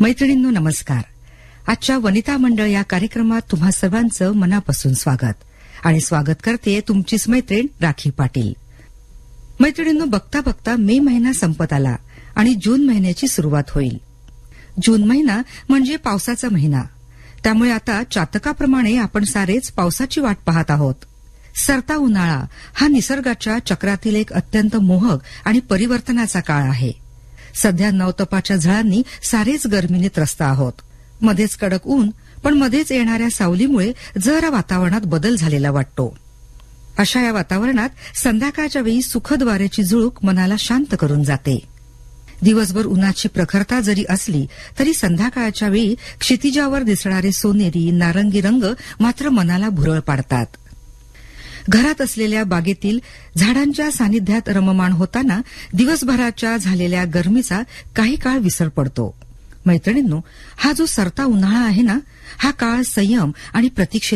मैत्रिणींनो नमस्कार. आजच्या वनिता मंडळ या कार्यक्रमात तुम्हा सर्वांचं मनापासून स्वागत आणि स्वागत करते तुमचीच मैत्रीण राखी पाटील. मैत्रिणींनो, बघता बघता मे महिना संपत आला आणि जून महिन्याची सुरुवात होईल. जून महिना म्हणजे पावसाचा महिना. त्यामुळे आता चातकाप्रमाणे आपण सारेच पावसाची वाट पाहत आहोत. सरता उन्हाळा हा निसर्गाच्या चक्रातील एक अत्यंत मोहक आणि परिवर्तनाचा काळ आहे. सध्या नवतपाच्या झळांनी सारेच गरमीने त्रस्त आहोत. मध्येच कडक ऊन, पण मध्येच येणाऱ्या सावलीमुळे जरा वातावरणात बदल झालेला वाटतो. अशा या वातावरणात संध्याकाळच्या वेळी सुखद वाऱ्याची झुळूक मनाला शांत करून जाते. दिवसभर उन्हाची प्रखरता जरी असली तरी संध्याकाळच्या वेळी क्षितिजावर दिसणारे सोनेरी नारंगी रंग मात्र मनाला भुरळ पाडतात. घरात असलेल्या बागेतील झाडांच्या सानिध्यात रममाण होताना दिवसभराच्या झालेल्या गरमीचा काही काळ विसर पडतो. मैत्रिणींनो, हा जो सरता उन्हाळा आहे ना, हा काळ संयम आणि प्रतीक्षेचा